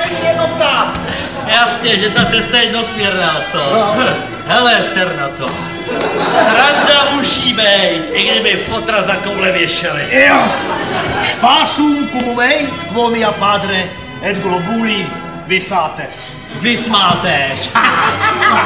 není jenom tam. Jasně, že ta cesta je jednosměrná, co? No. Hele, ser na to. Sranda musí být, i kdyby fotra za koule věšeli. Jo, spásum cum veit, quo mia padre et globuli visates. Vy smátéš.